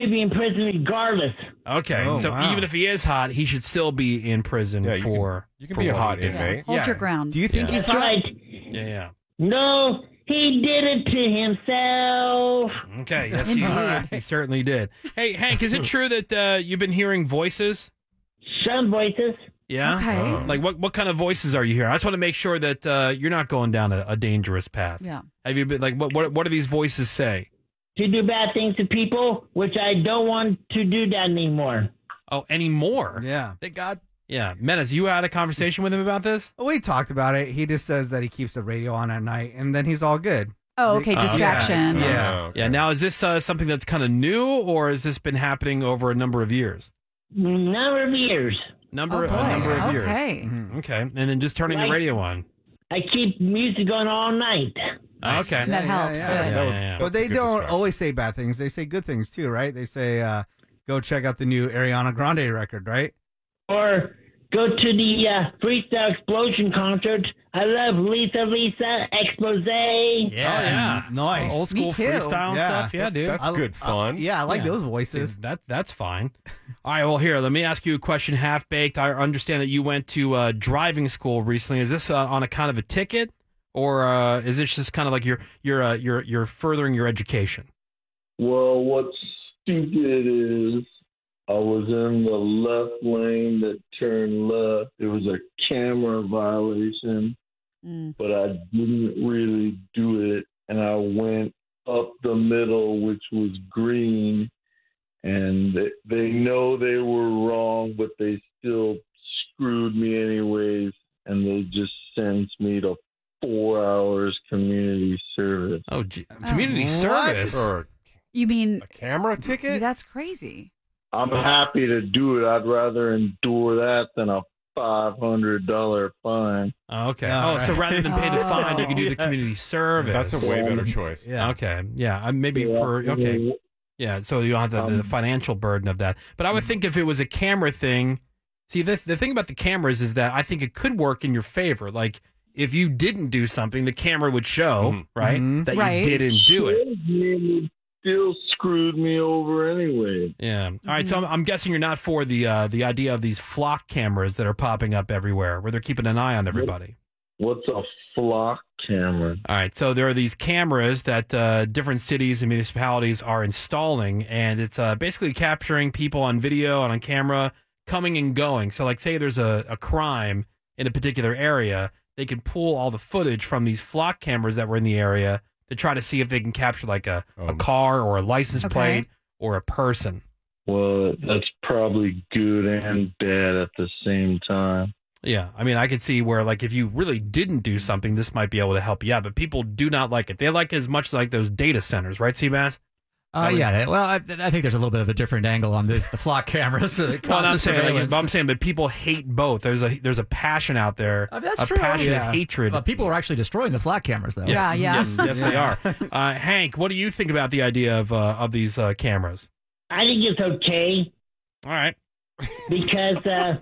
should be in prison regardless. Okay, Oh, so wow. even if he is hot, he should still be in prison Yeah, for. you can for be a what hot he did. inmate. Hold your ground. Do you think he's That's hot? right. Yeah. No, he did it to himself. Okay. Yes, Indeed. he certainly did. Hey, Hank, is it true that you've been hearing voices? Some voices. Yeah. Okay. Oh. Like what kind of voices are you hearing? I just want to make sure that you're not going down a dangerous path. Yeah. Have you been like what do these voices say? To do bad things to people, which I don't want to do that anymore. Oh, anymore? Yeah. Thank God. Yeah. Menace, you had a conversation with him about this? Well, we talked about it. He just says that he keeps the radio on at night, and then he's all good. Oh, okay. Distraction. Yeah. Oh, okay. Yeah. Now, is this something that's kind of new, or has this been happening over a number of years? Number of years. Number Oh, boy. of years. Okay. Mhm. Okay. And then just turning the Like- radio on. I keep music going all night. Okay. That Yeah, helps. yeah, Good. Yeah, yeah, yeah. But they a good don't distraction. always say bad things. They say good things too, right? They say, go check out the new Ariana Grande record, right? Or go to the Freestyle Explosion concert. I love Lisa Oh, Expose. yeah. Nice. Old school Me too. freestyle and Yeah. stuff. Yeah, dude. That's good fun. Yeah, I like Yeah. those voices. That's fine. All right, well, here, let me ask you a question, Half Baked. I understand that you went to driving school recently. Is this on a kind of a ticket, or is this just kind of like you're furthering your education? Well, what's stupid is I was in the left lane that turned left. It was a camera violation, Mm. but I didn't really do it. And I went up the middle, which was green. And they know they were wrong, but they still screwed me anyways. And they just sent me to 4 hours community service. Oh, community What? service. Or You mean a camera ticket? that's crazy? I'm happy to do it. I'd rather endure that than a $500 fine. Oh, okay. All So right. rather than pay the fine, you can do the Yeah. community service. That's a way better choice. Yeah. Okay. Yeah. Maybe for okay. Yeah. So you don't have the financial burden of that. But I would think if it was a camera thing. See, the thing about the cameras is that I think it could work in your favor. Like if you didn't do something, the camera would show, Mhm. right, Mhm. that Right. you didn't do it. It still screwed me over anyway. Yeah. All right. So I'm guessing you're not for the idea of these flock cameras that are popping up everywhere, where they're keeping an eye on everybody. What's a flock camera? All right. So there are these cameras that different cities and municipalities are installing, and it's basically capturing people on video and on camera coming and going. So, like, say there's a crime in a particular area, they can pull all the footage from these flock cameras that were in the area to try to see if they can capture like a car or a license Okay. plate or a person. Well, that's probably good and bad at the same time. Yeah, I mean, I could see where, like, if you really didn't do something, this might be able to help you out. But people do not like it. They like it as much like those data centers, right, Seabass? Yeah. Well, I think there's a little bit of a different angle on the flock cameras. Well, I'm saying, but people hate both. There's a passion out there, That's a true. passionate Yeah. hatred. People are actually destroying the flock cameras, though. Yeah, yeah. Yes, they are. Hank, what do you think about the idea of these cameras? I think it's okay All right, because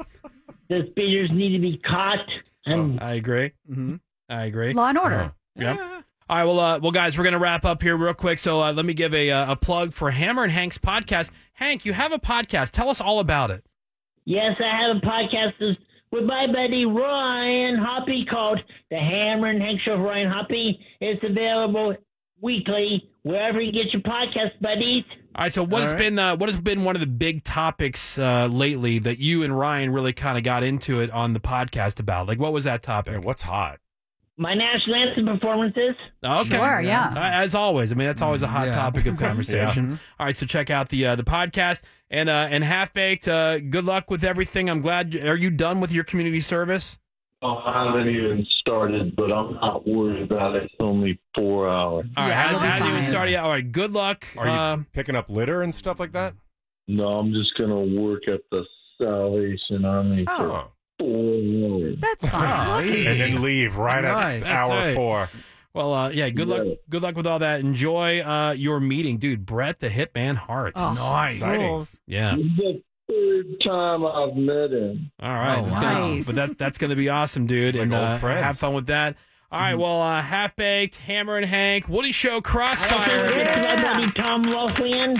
the speeders need to be caught. And I agree. Mm-hmm. I agree. Law and order. Yeah. All right, well, guys, we're going to wrap up here real quick. So let me give a plug for Hammer and Hank's podcast. Hank, you have a podcast. Tell us all about it. yes, I have a podcast with my buddy Ryan Hoppy called The Hammer and Hank Show with Ryan Hoppy. It's available weekly wherever you get your podcast, buddies. All right, so what has been one of the big topics lately that you and Ryan really kind of got into it on the podcast about? Like, what was that topic? Yeah, what's hot? My national anthem performances. Okay. Sure, yeah. As always, I mean that's always a hot Yeah. topic of conversation. Yeah. All right, so check out the podcast and Half Baked. Good luck with everything. I'm glad. Are you done with your community service? Oh, I haven't even started, but I'm not worried about it. It's only 4 hours. All right, Yeah, you'll be hasn't even fine. started yet. All right, good luck. Are you picking up litter and stuff like that? No, I'm just going to work at the Salvation Army for Oh. 4 hours. That's fine. Lucky. And then leave right Nice. at That's hour right. 4. Well, yeah. Good luck. Yeah. Good luck with all that. Enjoy your meeting, dude. Brett the Hitman Hart. Oh, Nice. Exciting. rules. Yeah. It's the third time I've met him. All right. Oh, That's wow. gonna, Nice. but that's going to be awesome, dude. Like and old friends. have fun with that. All right. Well, Half Baked, Hammer and Hank, Woody Show, Crossfire. It's my buddy Tom Loughlin.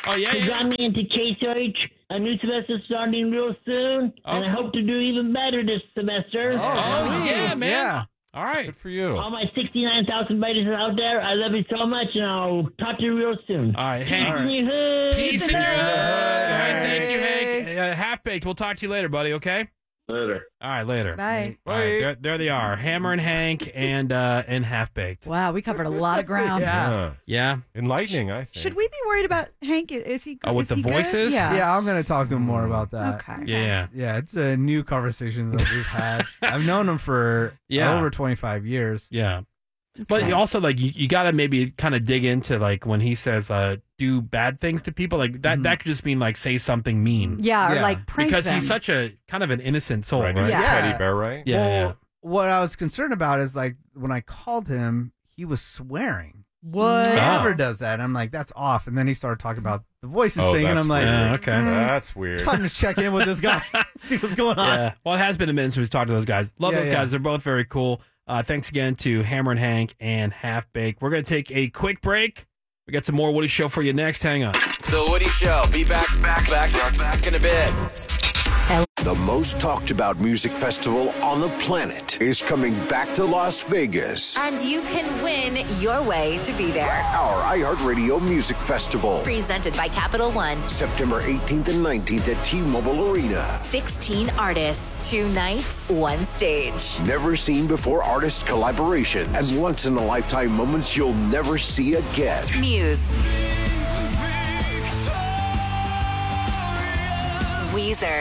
Oh, yeah, who yeah. got me into KCRH. A new semester starting real soon, and I hope to do even better this semester. Oh, yeah, man. Yeah. All right. Good for you. All my 69,000 buddies out there, I love you so much, and I'll talk to you real soon. All right, Peace Hank. in your hood. Peace in your hood. All right, thank you, Hank. Half-Baked, we'll talk to you later, buddy, okay? Later. All right, later. Bye. All right, there they are. Hammer and Hank and Half-Baked. Wow, we covered a lot of ground. Yeah. Yeah? Enlightening, I think. Should we be worried about Hank? Is he? Oh, with is the he good? voices? Yeah. Yeah, I'm going to talk to him more about that. Okay. Yeah. Yeah, it's a new conversation that we've had. I've known him for Yeah. over 25 years. Yeah. But you also, like, you got to maybe kind of dig into, like, when he says do bad things to people. Like, that could just mean, like, say something mean. Yeah, or Yeah. like prank Because them. he's such a kind of an innocent soul, Right. right? He's a Yeah. teddy bear, right? Yeah, Well, yeah. what I was concerned about is, like, when I called him, he was swearing. What? He Oh. never does that. And I'm like, that's off. And then he started talking about the voices Oh, thing. And that's I'm like, weird. Yeah, okay. That's weird. time to check in with this guy, see what's going on. Yeah. Well, it has been a minute since we've talked to those guys. Love Yeah, those yeah. guys. They're both very cool. Thanks again to Hammer and Hank and Half-Baked. We're going to take a quick break. We got some more Woody Show for you next. Hang on. The Woody Show. Be back in a bit. The most talked about music festival on the planet is coming back to Las Vegas. And you can win your way to be there. Our iHeartRadio Music Festival. Presented by Capital One. September 18th and 19th at T-Mobile Arena. 16 artists, 2 nights, 1 stage. Never seen before artist collaborations and once in a lifetime moments you'll never see again. Muse. Weezer.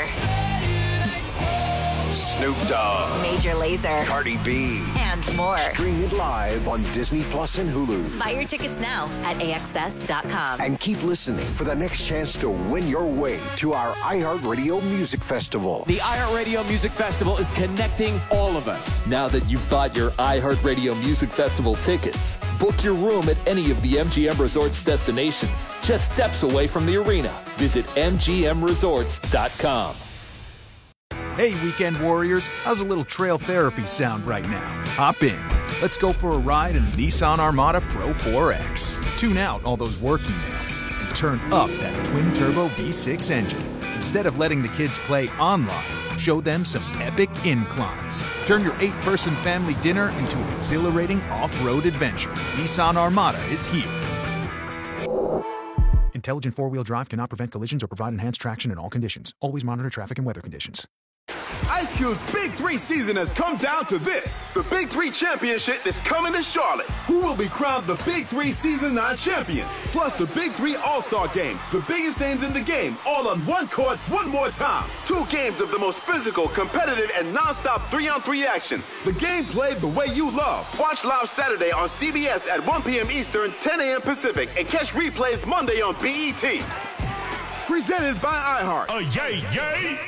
Snoop Dogg. Major Lazer. Cardi B. And more. Stream it live on Disney Plus and Hulu. Buy your tickets now at AXS.com. And keep listening for the next chance to win your way to our iHeartRadio Music Festival. The iHeartRadio Music Festival is connecting all of us. Now that you've bought your iHeartRadio Music Festival tickets, book your room at any of the MGM Resorts destinations, just steps away from the arena. Visit MGMResorts.com. Hey, Weekend Warriors, how's a little trail therapy sound right now? Hop in. Let's go for a ride in the Nissan Armada Pro 4X. Tune out all those work emails and turn up that twin-turbo V6 engine. Instead of letting the kids play online, show them some epic inclines. Turn your 8-person family dinner into an exhilarating off-road adventure. Nissan Armada is here. Intelligent four-wheel drive cannot prevent collisions or provide enhanced traction in all conditions. Always monitor traffic and weather conditions. Ice Cube's Big 3 season has come down to this. The Big 3 Championship is coming to Charlotte. Who will be crowned the Big 3 Season 9 champion? Plus the Big 3 All-Star Game. The biggest names in the game, all on one court, one more time. 2 games of the most physical, competitive, and non-stop 3-on-3 action. The game played the way you love. Watch live Saturday on CBS at 1 p.m. Eastern, 10 a.m. Pacific, and catch replays Monday on BET. Presented by iHeart. Yay, yay!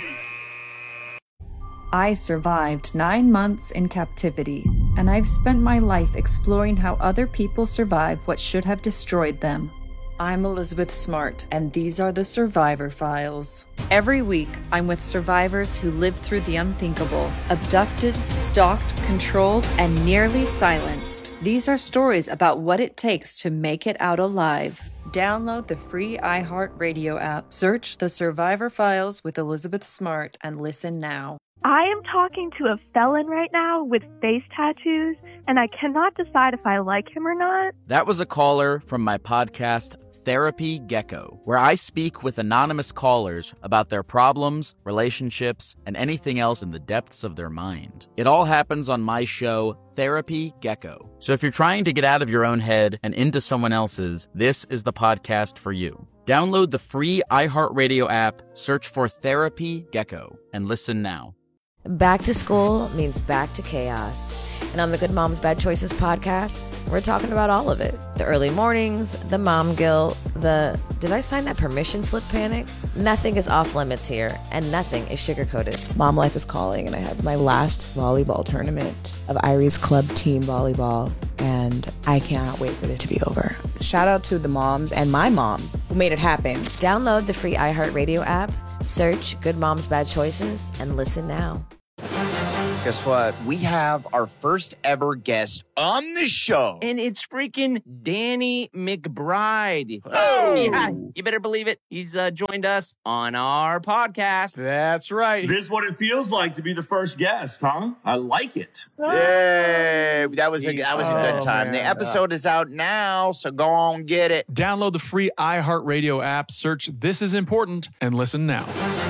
I survived 9 months in captivity, and I've spent my life exploring how other people survive what should have destroyed them. I'm Elizabeth Smart, and these are the Survivor Files. Every week, I'm with survivors who lived through the unthinkable, abducted, stalked, controlled, and nearly silenced. These are stories about what it takes to make it out alive. Download the free iHeartRadio app, search The Survivor Files with Elizabeth Smart, and listen now. I am talking to a felon right now with face tattoos, and I cannot decide if I like him or not. That was a caller from my podcast, Therapy Gecko, where I speak with anonymous callers about their problems, relationships, and anything else in the depths of their mind. It all happens on my show, Therapy Gecko. So if you're trying to get out of your own head and into someone else's, this is the podcast for you. Download the free iHeartRadio app, search for Therapy Gecko, and listen now. Back to school means back to chaos. And on the Good Moms Bad Choices podcast, we're talking about all of it. The early mornings, the mom guilt, the did I sign that permission slip panic? Nothing is off limits here, and nothing is sugarcoated. Mom life is calling, and I had my last volleyball tournament of Irie's Club team volleyball, and I cannot wait for it to be over. Shout out to the moms and my mom who made it happen. Download the free iHeartRadio app, search Good Moms Bad Choices, and listen now. Guess what? We have our first ever guest on the show. And it's freaking Danny McBride. Oh! Yeah, you better believe it. He's joined us on our podcast. That's right. This is what it feels like to be the first guest, huh? I like it. Yay! That was a good time. Man. The episode is out now, so go on get it. Download the free iHeartRadio app, search This Is Important, and listen now.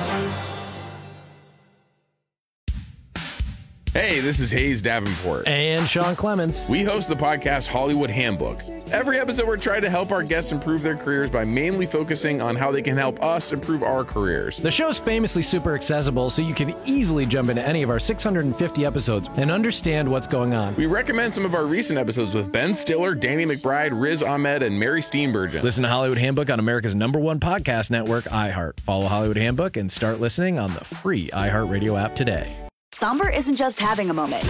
Hey, this is Hayes Davenport. And Sean Clements. We host the podcast Hollywood Handbook. Every episode, we're trying to help our guests improve their careers by mainly focusing on how they can help us improve our careers. The show's famously super accessible, so you can easily jump into any of our 650 episodes and understand what's going on. We recommend some of our recent episodes with Ben Stiller, Danny McBride, Riz Ahmed, and Mary Steenburgen. Listen to Hollywood Handbook on America's #1 podcast network, iHeart. Follow Hollywood Handbook and start listening on the free iHeartRadio app today. Somber isn't just having a moment.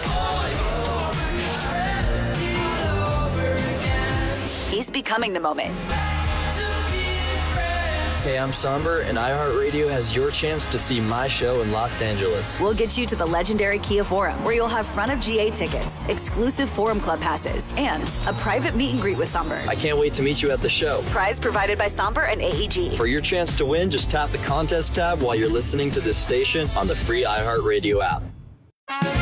He's becoming the moment. Hey, I'm Somber, and iHeartRadio has your chance to see my show in Los Angeles. We'll get you to the legendary Kia Forum, where you'll have front of GA tickets, exclusive Forum Club passes, and a private meet and greet with Somber. I can't wait to meet you at the show. Prize provided by Somber and AEG. For your chance to win, just tap the contest tab while you're listening to this station on the free iHeartRadio app.